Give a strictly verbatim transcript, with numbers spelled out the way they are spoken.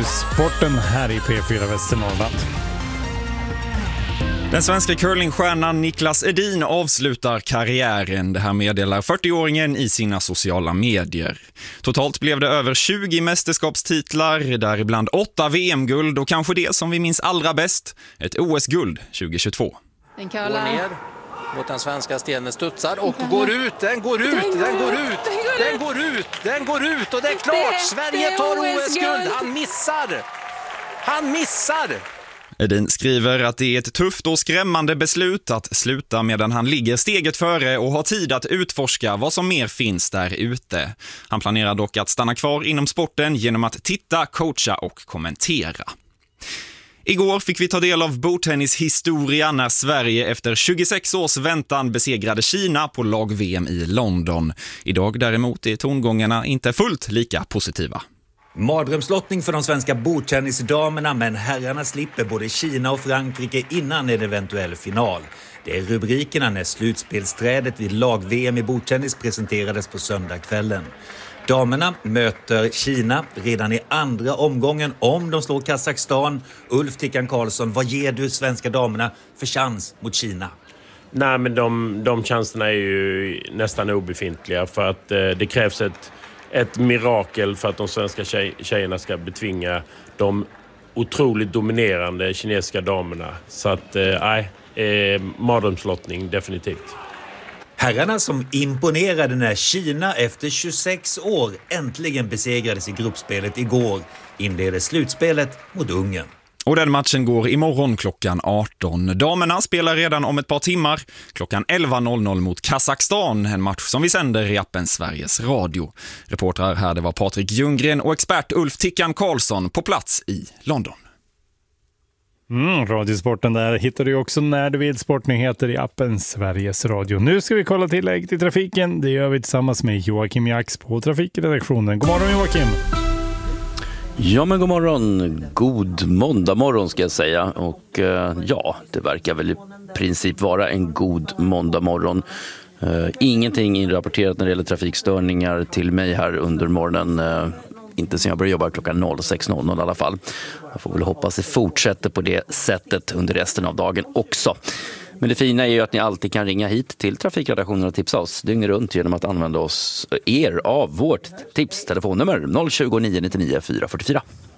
nu sporten här i P fyra Västernorrland. Den svenska curlingstjärnan Niklas Edin avslutar karriären. Det här meddelar fyrtioåringen i sina sociala medier. Totalt blev det över tjugo mästerskapstitlar, däribland åtta V M-guld och kanske det som vi minns allra bäst, ett O S-guld tjugohundratjugotvå. Den går ner mot den svenska stenen, studsar och går ut, den går ut, den, den går ut, den går ut, den går ut och det är klart, Sverige tar O S-guld, han missar, han missar! Edin skriver att det är ett tufft och skrämmande beslut att sluta medan han ligger steget före och har tid att utforska vad som mer finns där ute. Han planerar dock att stanna kvar inom sporten genom att titta, coacha och kommentera. Igår fick vi ta del av bordtennishistoria när Sverige efter tjugosex års väntan besegrade Kina på lag-V M i London. Idag däremot är tongångarna inte fullt lika positiva. Mardrömslottning för de svenska bordtennisdamerna, men herrarna slipper både Kina och Frankrike innan en eventuell final. Det är rubrikerna när slutspelsträdet vid lag-V M i bordtennis presenterades på söndagskvällen. Damerna möter Kina redan i andra omgången om de slår Kazakstan. Ulf Tickan Karlsson, vad ger du svenska damerna för chans mot Kina? Nej, men de, de chanserna är ju nästan obefintliga för att eh, det krävs ett Ett mirakel för att de svenska tjej, tjejerna ska betvinga de otroligt dominerande kinesiska damerna. Så att, nej, eh, mardrömslottning definitivt. Herrarna som imponerade när Kina efter tjugosex år äntligen besegrades i gruppspelet igår inledde slutspelet mot Ungern. Och den matchen går imorgon klockan arton. Damerna spelar redan om ett par timmar klockan elva mot Kazakstan. En match som vi sänder i appen Sveriges Radio. Reportrar här det var Patrik Ljunggren och expert Ulf Tickan Karlsson på plats i London. Mm, Radiosporten där hittar du också när du vill sportnyheter i appen Sveriges Radio. Nu ska vi kolla tillägg i trafiken. Det gör vi tillsammans med Joakim Jax på trafikredaktionen. God morgon Joakim! Ja, men god morgon. God måndag morgon ska jag säga. Och eh, ja, det verkar väl i princip vara en god måndag morgon. Eh, ingenting inrapporterat när det gäller trafikstörningar till mig här under morgonen. Eh, inte sen jag började jobba klockan sex i alla fall. Jag får väl hoppas det fortsätter på det sättet under resten av dagen också. Men det fina är ju att ni alltid kan ringa hit till trafikredaktionen och tipsa oss dygnet runt genom att använda oss er av vårt tips telefonnummer noll tjugo, nio nittionio, fyra fyrtiofyra.